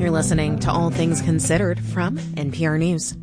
You're listening to All Things Considered from NPR News.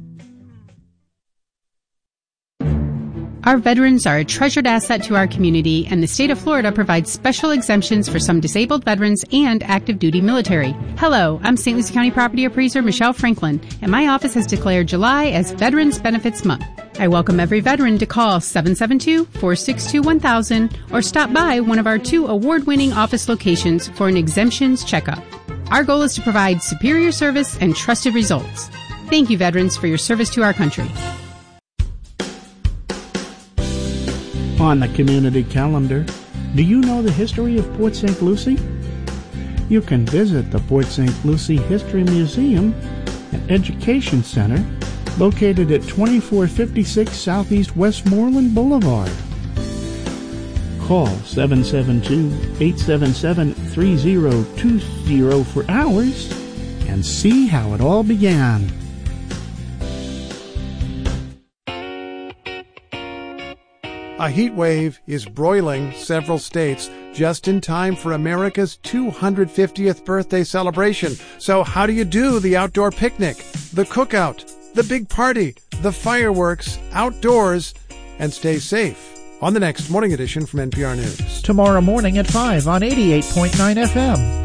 Our veterans are a treasured asset to our community, and the state of Florida provides special exemptions for some disabled veterans and active duty military. Hello, I'm St. Lucie County Property Appraiser Michelle Franklin, and my office has declared July as Veterans Benefits Month. I welcome every veteran to call 772-462-1000 or stop by one of our 2 award-winning office locations for an exemptions checkup. Our goal is to provide superior service and trusted results. Thank you, veterans, for your service to our country. On the community calendar, do you know the history of Port St. Lucie? You can visit the Port St. Lucie History Museum and Education Center located at 2456 Southeast Westmoreland Boulevard. Call 772-877-3020 for hours and see how it all began. A heat wave is broiling several states just in time for America's 250th birthday celebration. So how do you do the outdoor picnic, the cookout, the big party, the fireworks, outdoors, and stay safe? On the next Morning Edition from NPR News. Tomorrow morning at 5 on 88.9 FM.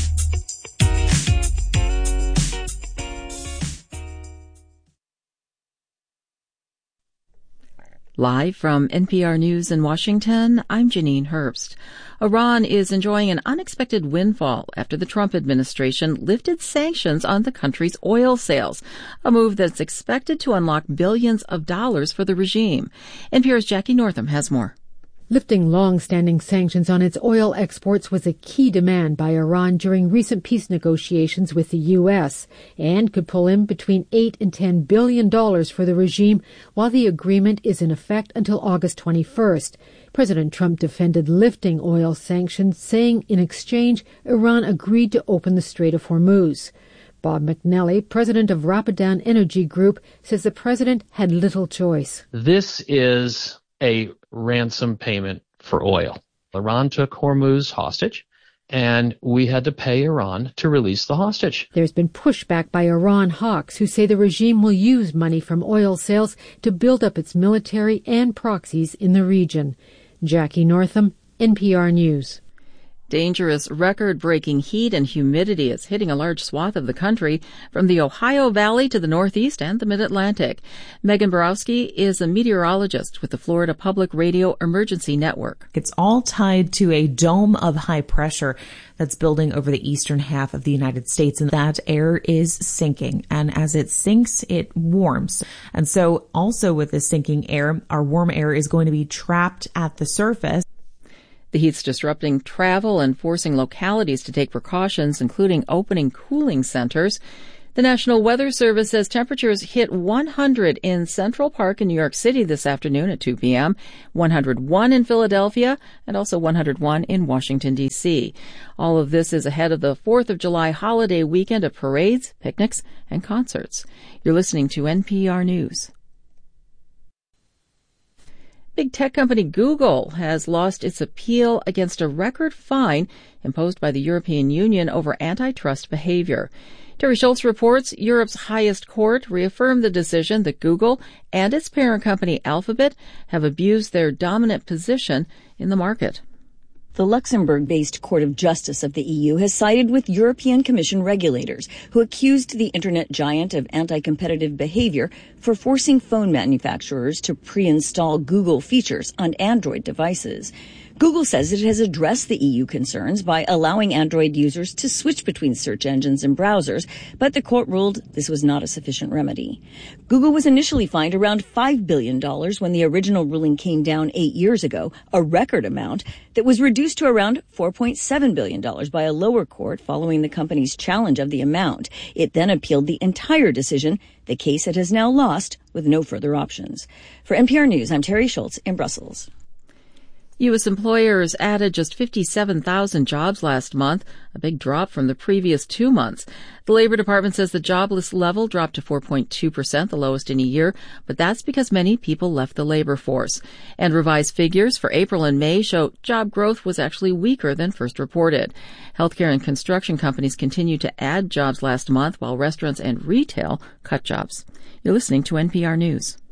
Live from NPR News in Washington, I'm Janine Herbst. Iran is enjoying an unexpected windfall after the Trump administration lifted sanctions on the country's oil sales, a move that's expected to unlock billions of dollars for the regime. NPR's Jackie Northam has more. Lifting long-standing sanctions on its oil exports was a key demand by Iran during recent peace negotiations with the U.S. and could pull in between $8 and $10 billion for the regime while the agreement is in effect until August 21st. President Trump defended lifting oil sanctions, saying in exchange Iran agreed to open the Strait of Hormuz. Bob McNally, president of Rapidan Energy Group, says the president had little choice. This is a ransom payment for oil. Iran took Hormuz hostage, and we had to pay Iran to release the hostage. There's been pushback by Iran hawks who say the regime will use money from oil sales to build up its military and proxies in the region. Jackie Northam, NPR News. Dangerous record-breaking heat and humidity is hitting a large swath of the country, from the Ohio Valley to the Northeast and the Mid-Atlantic. Megan Borowski is a meteorologist with the Florida Public Radio Emergency Network. It's all tied to a dome of high pressure that's building over the eastern half of the United States, and that air is sinking. And as it sinks, it warms. And so also with this sinking air, our warm air is going to be trapped at the surface. The heat's disrupting travel and forcing localities to take precautions, including opening cooling centers. The National Weather Service says temperatures hit 100 in Central Park in New York City this afternoon at 2 p.m., 101 in Philadelphia, and also 101 in Washington, D.C. All of this is ahead of the 4th of July holiday weekend of parades, picnics, and concerts. You're listening to NPR News. Big tech company Google has lost its appeal against a record fine imposed by the European Union over antitrust behavior. Terry Schultz reports Europe's highest court reaffirmed the decision that Google and its parent company Alphabet have abused their dominant position in the market. The Luxembourg-based Court of Justice of the EU has sided with European Commission regulators who accused the internet giant of anti-competitive behavior for forcing phone manufacturers to pre-install Google features on Android devices. Google says it has addressed the EU concerns by allowing Android users to switch between search engines and browsers, but the court ruled this was not a sufficient remedy. Google was initially fined around $5 billion when the original ruling came down 8 years ago, a record amount that was reduced to around $4.7 billion by a lower court following the company's challenge of the amount. It then appealed the entire decision. The case it has now lost with no further options. For NPR News, I'm Terry Schultz in Brussels. U.S. employers added just 57,000 jobs last month, a big drop from the previous 2 months. The Labor Department says the jobless level dropped to 4.2%, the lowest in a year, but that's because many people left the labor force. And revised figures for April and May show job growth was actually weaker than first reported. Healthcare and construction companies continued to add jobs last month, while restaurants and retail cut jobs. You're listening to NPR News.